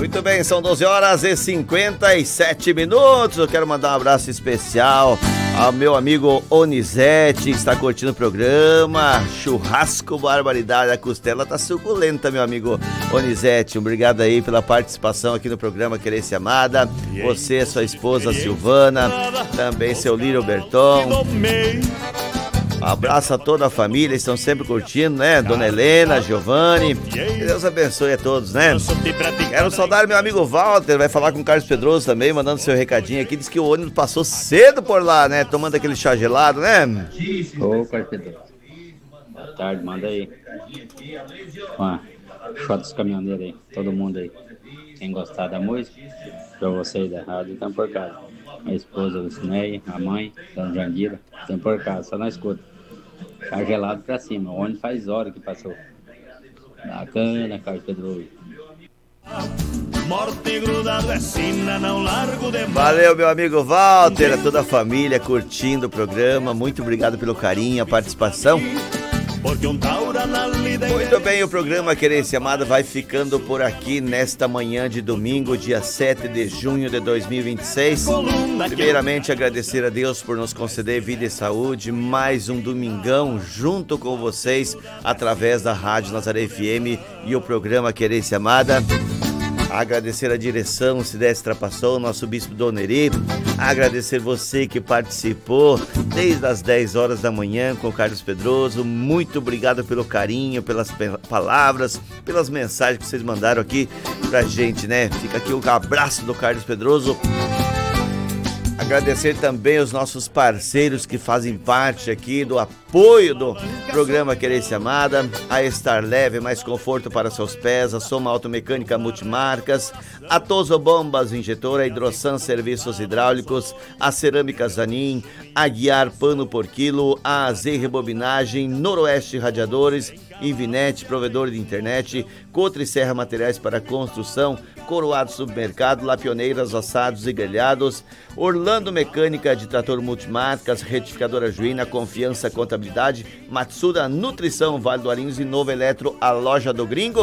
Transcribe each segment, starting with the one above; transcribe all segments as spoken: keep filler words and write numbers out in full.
Muito bem, são doze horas e cinquenta e sete minutos. Eu quero mandar um abraço especial ao meu amigo Onizete, que está curtindo o programa. Churrasco barbaridade, a costela tá suculenta, meu amigo Onizete. Obrigado aí pela participação aqui no programa Querência Amada. Você, sua esposa Silvana, também seu Lírio Berton. Um abraço a toda a família, estão sempre curtindo, né? Dona Helena, Giovanni, que Deus abençoe a todos, né? Quero saudar meu amigo Walter, vai falar com o Carlos Pedroso também, mandando seu recadinho aqui. Diz que o ônibus passou cedo por lá, né? Tomando aquele chá gelado, né? Ô, Carlos Pedroso, boa tarde, manda aí. Ó, shot dos caminhoneiros aí, todo mundo aí. Quem gostar da música, pra vocês da rádio, estão por casa. A esposa do Cineia, a mãe, Dona Jandira, tem por casa, só na escuta. Tá gelado pra cima, o ônibus faz hora que passou. Bacana, Carlos Pedro. Valeu, meu amigo Walter, a toda a família curtindo o programa. Muito obrigado pelo carinho, a participação. Muito bem, o programa Querência Amada vai ficando por aqui nesta manhã de domingo, dia sete de junho de dois mil e vinte e seis. Primeiramente, agradecer a Deus por nos conceder vida e saúde, mais um domingão junto com vocês, através da Rádio Nazaré F M e o programa Querência Amada. Agradecer a direção, se desse trapassou, nosso bispo Doneri. Agradecer você que participou desde as dez horas da manhã com o Carlos Pedroso. Muito obrigado pelo carinho, pelas palavras, pelas mensagens que vocês mandaram aqui pra gente, né? Fica aqui o abraço do Carlos Pedroso. Agradecer também os nossos parceiros que fazem parte aqui do apoio do programa Querência Amada, a Estar Leve, mais conforto para seus pés, a Soma Automecânica Multimarcas, a Toso Bombas Injetora, a Hidrosan Serviços Hidráulicos, a Cerâmica Zanin, a Guiar Pano por Quilo, a A Z Rebobinagem, Noroeste Radiadores, Invinete, provedor de internet, Cotre Serra Materiais para Construção, Coroado Supermercado, Lapioneiras, Assados e Grelhados, Orlando Mecânica de Trator Multimarcas, Retificadora Juína, Confiança Contabilidade, Matsuda Nutrição, Vale do Arinhos e Novo Eletro, a Loja do Gringo.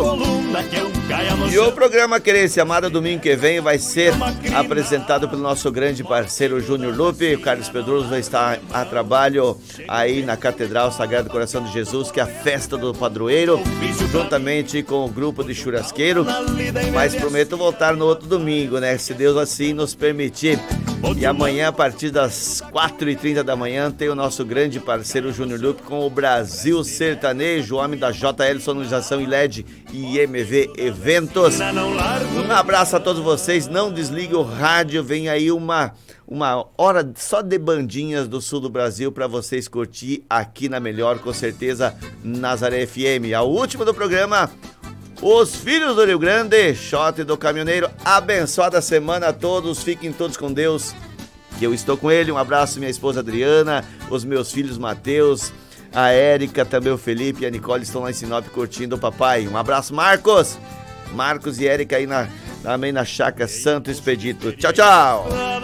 E o programa Querência Amada domingo que vem vai ser apresentado pelo nosso grande parceiro Júnior Lupe. O Carlos Pedroso vai estar a trabalho aí na Catedral Sagrado Coração de Jesus, que é a festa do padroeiro, juntamente com o grupo de churrasqueiro, mas prometo voltar no outro domingo, né? Se Deus assim nos permitir. E amanhã, a partir das quatro e trinta da manhã, tem o nosso grande parceiro Júnior Lupe com o Brasil Sertanejo, o homem da J L Sonorização e L E D e M V Eventos. Um abraço a todos vocês, não desligue o rádio, vem aí uma, uma hora só de bandinhas do sul do Brasil para vocês curtir aqui na melhor, com certeza, Nazaré F M. A última do programa, Os Filhos do Rio Grande, shot do caminhoneiro. Abençoada semana a todos, fiquem todos com Deus, que eu estou com ele. Um abraço, minha esposa Adriana, os meus filhos Mateus, a Érica, também o Felipe e a Nicole estão lá em Sinop curtindo o papai. Um abraço, Marcos, Marcos e Érica aí na, também na Chácara Santo Expedito. Tchau, tchau!